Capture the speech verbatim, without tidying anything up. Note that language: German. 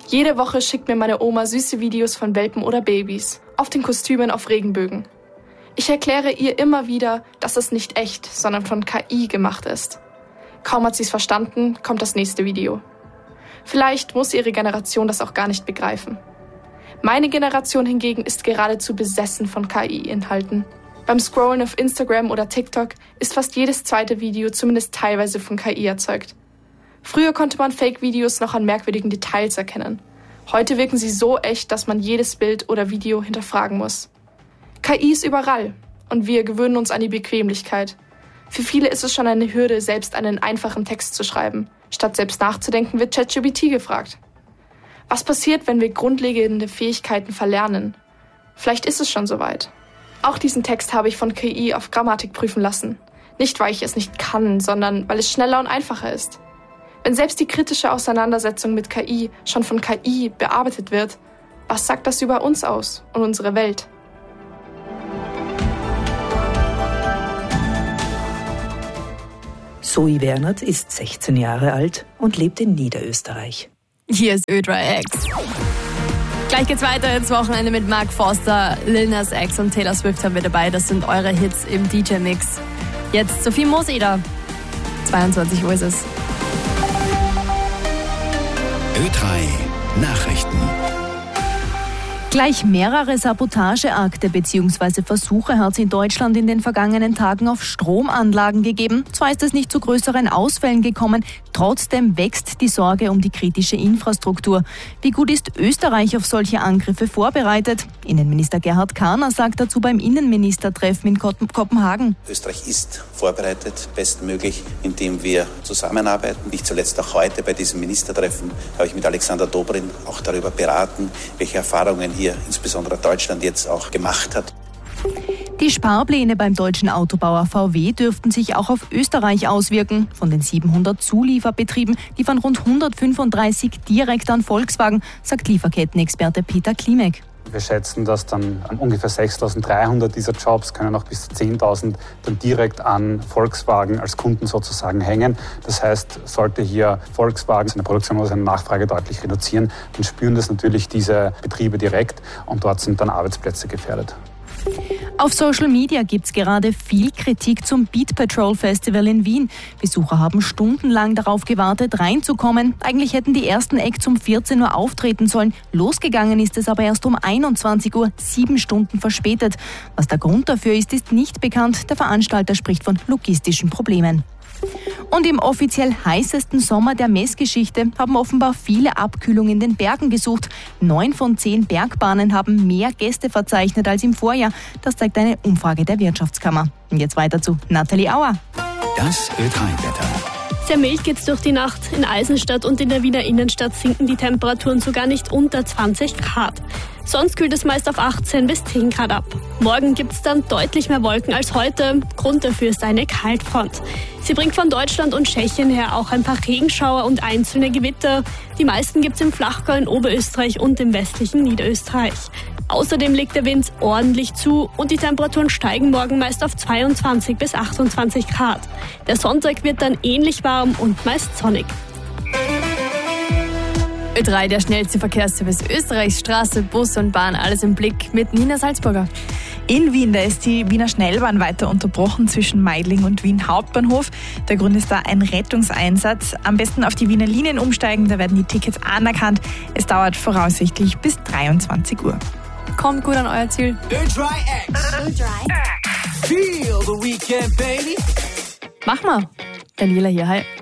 Jede Woche schickt mir meine Oma süße Videos von Welpen oder Babys, auf den Kostümen auf Regenbögen. Ich erkläre ihr immer wieder, dass es nicht echt, sondern von K I gemacht ist. Kaum hat sie es verstanden, kommt das nächste Video. Vielleicht muss ihre Generation das auch gar nicht begreifen. Meine Generation hingegen ist geradezu besessen von K I-Inhalten. Beim Scrollen auf Instagram oder TikTok ist fast jedes zweite Video zumindest teilweise von K I erzeugt. Früher konnte man Fake-Videos noch an merkwürdigen Details erkennen. Heute wirken sie so echt, dass man jedes Bild oder Video hinterfragen muss. K I ist überall und wir gewöhnen uns an die Bequemlichkeit. Für viele ist es schon eine Hürde, selbst einen einfachen Text zu schreiben. Statt selbst nachzudenken, wird ChatGPT gefragt. Was passiert, wenn wir grundlegende Fähigkeiten verlernen? Vielleicht ist es schon soweit. Auch diesen Text habe ich von K I auf Grammatik prüfen lassen. Nicht, weil ich es nicht kann, sondern weil es schneller und einfacher ist. Wenn selbst die kritische Auseinandersetzung mit K I schon von K I bearbeitet wird, was sagt das über uns aus und unsere Welt? Zoe Wernert ist sechzehn Jahre alt und lebt in Niederösterreich. Hier ist Ö drei X. Gleich geht's weiter ins Wochenende mit Mark Forster, Lil Nas X und Taylor Swift haben wir dabei. Das sind eure Hits im D J-Mix. Jetzt Sophie Moseder. zweiundzwanzig Uhr ist es. Ö drei Nachrichten. Gleich mehrere Sabotageakte bzw. Versuche hat es in Deutschland in den vergangenen Tagen auf Stromanlagen gegeben. Zwar ist es nicht zu größeren Ausfällen gekommen, trotzdem wächst die Sorge um die kritische Infrastruktur. Wie gut ist Österreich auf solche Angriffe vorbereitet? Innenminister Gerhard Kahner sagt dazu beim Innenministertreffen in Kopenhagen. Österreich ist vorbereitet, bestmöglich, indem wir zusammenarbeiten. Nicht zuletzt auch heute bei diesem Ministertreffen habe ich mit Alexander Dobrin auch darüber beraten, welche Erfahrungen hier insbesondere Deutschland jetzt auch gemacht hat. Die Sparpläne beim deutschen Autobauer V W dürften sich auch auf Österreich auswirken. Von den siebenhundert Zulieferbetrieben liefern rund hundertfünfunddreißig direkt an Volkswagen, sagt Lieferkettenexperte Peter Klimek. Wir schätzen, dass dann ungefähr sechstausenddreihundert dieser Jobs können auch bis zu zehntausend dann direkt an Volkswagen als Kunden sozusagen hängen. Das heißt, sollte hier Volkswagen seine Produktion oder seine Nachfrage deutlich reduzieren, dann spüren das natürlich diese Betriebe direkt und dort sind dann Arbeitsplätze gefährdet. Auf Social Media gibt's gerade viel Kritik zum Beat Patrol Festival in Wien. Besucher haben stundenlang darauf gewartet, reinzukommen. Eigentlich hätten die ersten Acts um vierzehn Uhr auftreten sollen. Losgegangen ist es aber erst um einundzwanzig Uhr, sieben Stunden verspätet. Was der Grund dafür ist, ist nicht bekannt. Der Veranstalter spricht von logistischen Problemen. Und im offiziell heißesten Sommer der Messgeschichte haben offenbar viele Abkühlung in den Bergen gesucht. Neun von zehn Bergbahnen haben mehr Gäste verzeichnet als im Vorjahr. Das zeigt eine Umfrage der Wirtschaftskammer. Und jetzt weiter zu Nathalie Auer. Das Ö drei Wetter. Sehr mild geht's durch die Nacht. In Eisenstadt und in der Wiener Innenstadt sinken die Temperaturen sogar nicht unter zwanzig Grad. Sonst kühlt es meist auf achtzehn bis zehn Grad ab. Morgen gibt's dann deutlich mehr Wolken als heute. Grund dafür ist eine Kaltfront. Sie bringt von Deutschland und Tschechien her auch ein paar Regenschauer und einzelne Gewitter. Die meisten gibt's im Flachgau in Oberösterreich und im westlichen Niederösterreich. Außerdem legt der Wind ordentlich zu und die Temperaturen steigen morgen meist auf zweiundzwanzig bis achtundzwanzig Grad. Der Sonntag wird dann ähnlich warm und meist sonnig. Ö drei, der schnellste Verkehrsservice Österreichs, Straße, Bus und Bahn, alles im Blick mit Nina Salzburger. In Wien, da ist die Wiener Schnellbahn weiter unterbrochen zwischen Meidling und Wien Hauptbahnhof. Der Grund ist da ein Rettungseinsatz. Am besten auf die Wiener Linien umsteigen, da werden die Tickets anerkannt. Es dauert voraussichtlich bis dreiundzwanzig Uhr. Kommt gut an euer Ziel. Ö drei X. Ö drei X. Feel the weekend, baby. Mach mal. Daniela hier, hi.